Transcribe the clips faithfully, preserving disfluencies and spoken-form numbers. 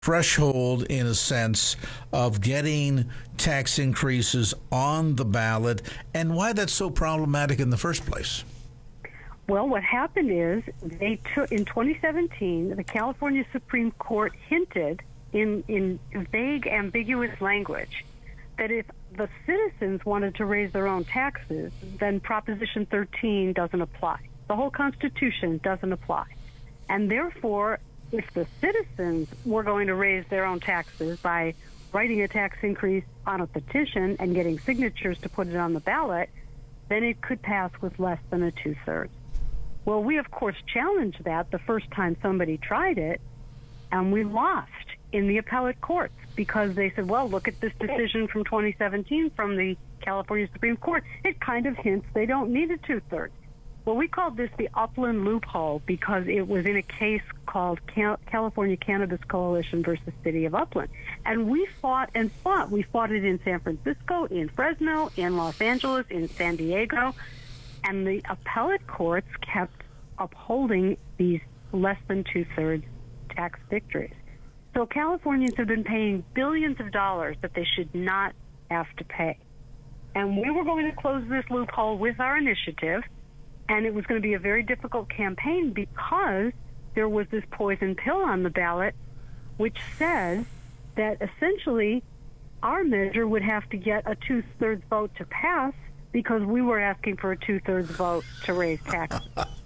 threshold, in a sense, of getting tax increases on the ballot, and why that's so problematic in the first place? Well, what happened is they took in twenty seventeen, the California Supreme Court hinted in, in vague, ambiguous language that if the citizens wanted to raise their own taxes, then Proposition thirteen doesn't apply. The whole Constitution doesn't apply. And therefore, if the citizens were going to raise their own taxes by writing a tax increase on a petition and getting signatures to put it on the ballot, then it could pass with less than a two-thirds. Well, we, of course, challenged that the first time somebody tried it, and we lost in the appellate courts because they said, well, look at this decision from twenty seventeen from the California Supreme Court. It kind of hints they don't need a two-thirds. Well, we called this the Upland loophole because it was in a case called California Cannabis Coalition versus City of Upland. And we fought and fought. We fought it in San Francisco, in Fresno, in Los Angeles, in San Diego. And the appellate courts kept upholding these less than two-thirds tax victories. So Californians have been paying billions of dollars that they should not have to pay. And we were going to close this loophole with our initiative. And it was going to be a very difficult campaign because there was this poison pill on the ballot which said that essentially our measure would have to get a two-thirds vote to pass because we were asking for a two-thirds vote to raise taxes.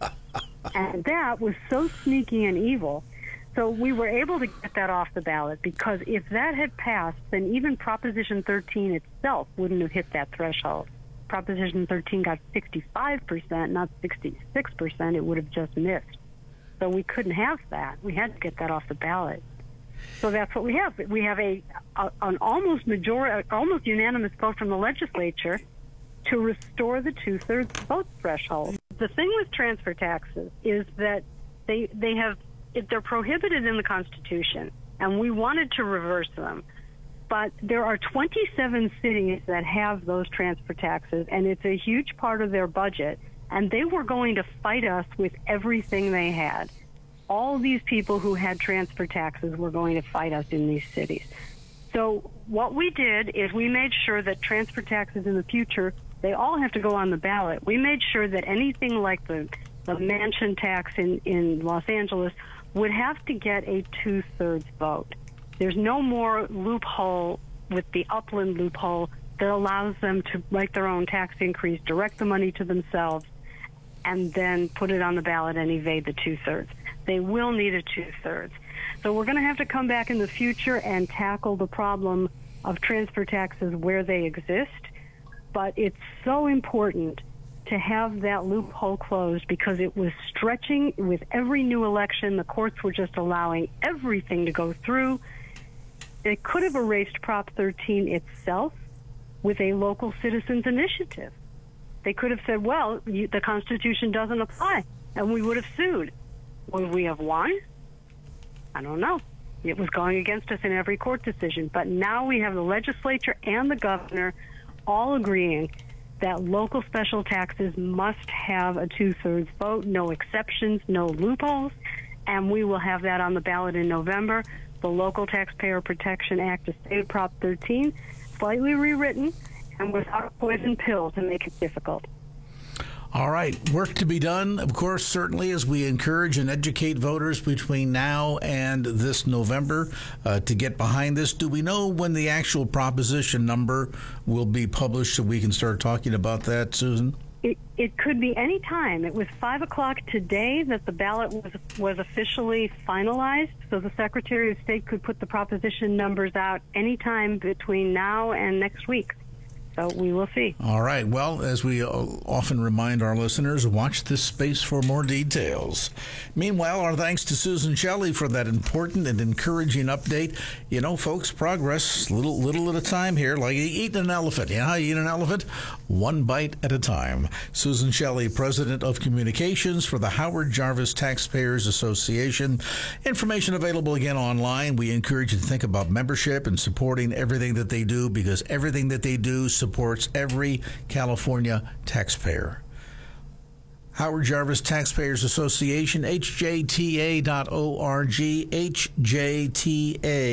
And that was so sneaky and evil. So we were able to get that off the ballot because if that had passed, then even Proposition thirteen itself wouldn't have hit that threshold. Proposition thirteen got sixty-five percent, not sixty-six percent. It would have just missed. So we couldn't have that. We had to get that off the ballot. So that's what we have. We have a, a an almost majority, almost unanimous vote from the legislature to restore the two-thirds vote threshold. The thing with transfer taxes is that they they have they're prohibited in the Constitution, and we wanted to reverse them. But there are twenty-seven cities that have those transfer taxes, and it's a huge part of their budget. And they were going to fight us with everything they had. All these people who had transfer taxes were going to fight us in these cities. So what we did is we made sure that transfer taxes in the future, they all have to go on the ballot. We made sure that anything like the, the mansion tax in, in Los Angeles would have to get a two-thirds vote. There's no more loophole with the Upland loophole that allows them to write their own tax increase, direct the money to themselves, and then put it on the ballot and evade the two-thirds. They will need a two-thirds. So we're going to have to come back in the future and tackle the problem of transfer taxes where they exist. But it's so important to have that loophole closed because it was stretching with every new election. The courts were just allowing everything to go through. They could have erased Prop thirteen itself with a local citizens initiative. They could have said, well, you, the Constitution doesn't apply, and we would have sued. Would we have won? I don't know. It was going against us in every court decision. But now we have the legislature and the governor all agreeing that local special taxes must have a two-thirds vote, no exceptions, no loopholes, and we will have that on the ballot in November. The Local Taxpayer Protection Act to save Prop thirteen, slightly rewritten, and without a poison pill to make it difficult. All right. Work to be done, of course, certainly, as we encourage and educate voters between now and this November uh, to get behind this. Do we know when the actual proposition number will be published so we can start talking about that, Susan? It, it could be any time. It was five o'clock today that the ballot was was officially finalized, so the Secretary of State could put the proposition numbers out any time between now and next week. So we will see. All right. Well, as we often remind our listeners, watch this space for more details. Meanwhile, our thanks to Susan Shelley for that important and encouraging update. You know, folks, progress, little little at a time here, like eating an elephant. You know how you eat an elephant? One bite at a time. Susan Shelley, President of Communications for the Howard Jarvis Taxpayers Association. Information available again online. We encourage you to think about membership and supporting everything that they do, because everything that they do supports every California taxpayer. Howard Jarvis Taxpayers Association, H J T A dot org, H J T A